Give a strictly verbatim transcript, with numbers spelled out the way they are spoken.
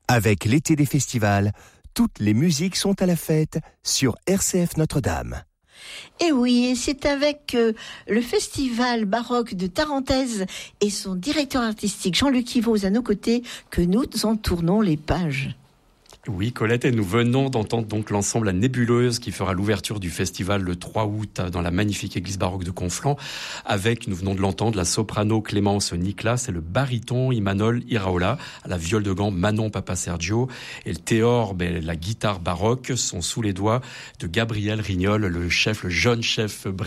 Avec l'été des festivals, toutes les musiques sont à la fête sur R C F Notre-Dame. Et oui, et c'est avec euh, le Festival baroque de Tarentaise et son directeur artistique Jean-Luc Yvos à nos côtés que nous en tournons les pages. Oui, Colette, et nous venons d'entendre donc l'ensemble La Nébuleuse qui fera l'ouverture du festival le trois août dans la magnifique église baroque de Conflans avec, nous venons de l'entendre, la soprano Clémence Niklas et le baryton Imanol Iraola, à la viole de gant Manon Papa Sergio et le téor, ben, la guitare baroque sont sous les doigts de Gabriel Rignol, le chef, le jeune chef